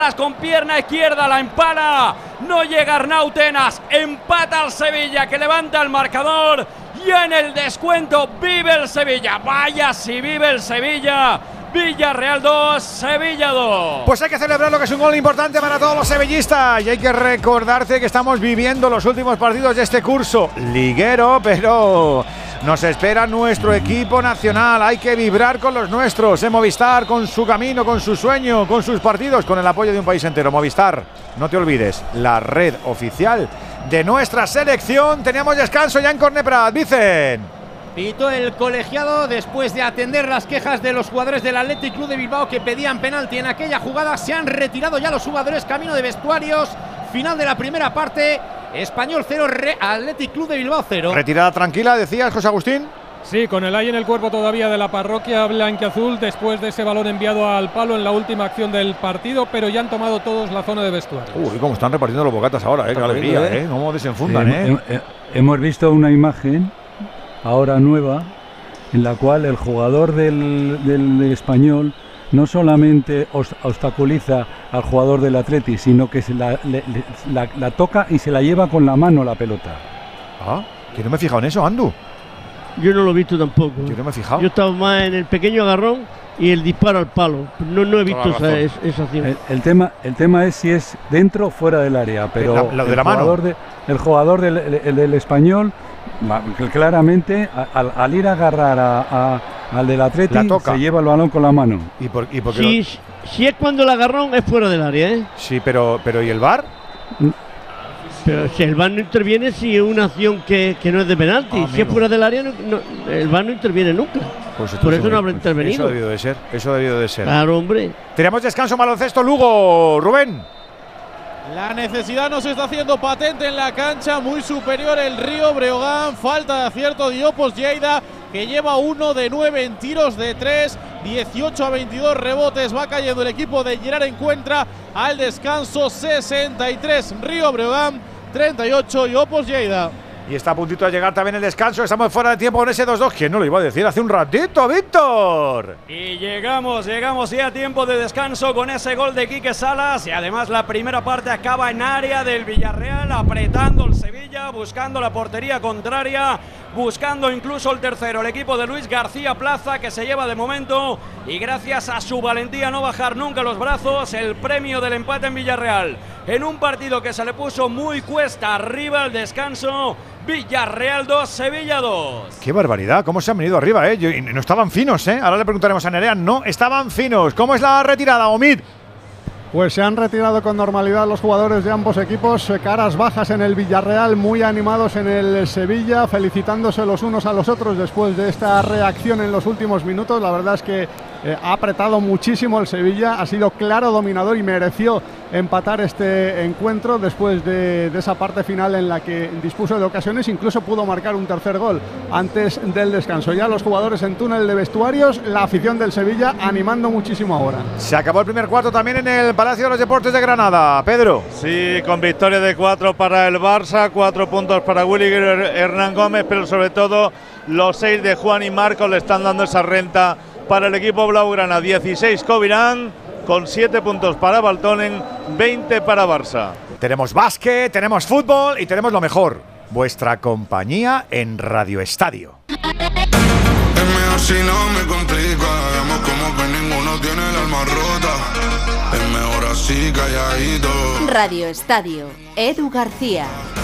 Con pierna izquierda la empala, no llega Arnau Tenas, empata al Sevilla que levanta el marcador y en el descuento vive el Sevilla. Vaya si vive el Sevilla. Villarreal 2, Sevilla 2. Pues hay que celebrarlo, que es un gol importante para todos los sevillistas y hay que recordarte que estamos viviendo los últimos partidos de este curso liguero, pero nos espera nuestro equipo nacional. Hay que vibrar con los nuestros. Movistar, con su camino, con su sueño, con sus partidos, con el apoyo de un país entero. Movistar, no te olvides, la red oficial de nuestra selección. Teníamos descanso ya en Corneprat. Vicen. Pitó el colegiado después de atender las quejas de los jugadores del Athletic Club de Bilbao que pedían penalti en aquella jugada. Se han retirado ya los jugadores camino de vestuarios. Final de la primera parte. Español 0, Athletic Club de Bilbao 0. Retirada tranquila, decías, José Agustín. Sí, con el aire en el cuerpo todavía de la parroquia blanquiazul después de ese balón enviado al palo en la última acción del partido, pero ya han tomado todos la zona de vestuarios. Uy, cómo están repartiendo los bocatas ahora, qué alegría, cómo desenfundan, Hemos visto una imagen ahora nueva en la cual el jugador del Español no solamente obstaculiza al jugador del Atleti, sino que la toca y se la lleva con la mano la pelota. Ah, que no me he fijado en eso, Andu. Yo no lo he visto tampoco. Yo no me he fijado. Yo estaba más en el pequeño agarrón y el disparo al palo. No he visto esa acción. El tema es si es dentro o fuera del área, pero el jugador del Español claramente al ir a agarrar al del Atleti se lleva el balón con la mano. ¿Y por si es cuando el agarrón es fuera del área, ¿eh? Sí, pero ¿y el VAR? Pero si el VAR no interviene, si es una acción que no es de penalti. Si es fuera del área, el VAR no interviene nunca. Pues por eso no habrá intervenido. Eso debió de ser. Claro, hombre. Tenemos descanso, baloncesto, Lugo, Rubén. La necesidad nos está haciendo patente en la cancha, muy superior el Río Breogán, falta de acierto de Opos Lleida, que lleva 1 de 9 en tiros de 3, 18 a 22 rebotes, va cayendo el equipo de Gerard, encuentra al descanso 63 Río Breogán, 38 y Opos Lleida. Y está a puntito de llegar también el descanso. Estamos fuera de tiempo con ese 2-2. ¿Quién no lo iba a decir hace un ratito, Víctor? Y llegamos ya a tiempo de descanso con ese gol de Quique Salas. Y además la primera parte acaba en área del Villarreal, apretando el Sevilla, buscando la portería contraria, buscando incluso el tercero. El equipo de Luis García Plaza, que se lleva de momento, y gracias a su valentía no bajar nunca los brazos, el premio del empate en Villarreal. En un partido que se le puso muy cuesta arriba al descanso. Villarreal 2, Sevilla 2. ¡Qué barbaridad! ¿Cómo se han venido arriba, Y no estaban finos, Ahora le preguntaremos a Nerea. No estaban finos. ¿Cómo es la retirada, Omid? Pues se han retirado con normalidad los jugadores de ambos equipos, caras bajas en el Villarreal, muy animados en el Sevilla, felicitándose los unos a los otros después de esta reacción en los últimos minutos. La verdad es que ha apretado muchísimo el Sevilla, ha sido claro dominador y mereció empatar este encuentro después de esa parte final en la que dispuso de ocasiones, incluso pudo marcar un tercer gol antes del descanso. Ya los jugadores en túnel de vestuarios, la afición del Sevilla animando muchísimo ahora. Se acabó el primer cuarto también en el Palacio de los Deportes de Granada. Pedro. Sí, con victoria de 4 para el Barça, 4 puntos para Willy Hernán Gómez, pero sobre todo los 6 de Juan y Marcos le están dando esa renta para el equipo blaugrana. 16 Covirán, con 7 puntos para Baltonen, 20 para Barça. Tenemos básquet, tenemos fútbol y tenemos lo mejor, vuestra compañía en Radio Estadio. Es mejor si no me complica, hagamos como que ninguno tiene el alma rota. Es mejor así calladito. Radio Estadio, Edu García.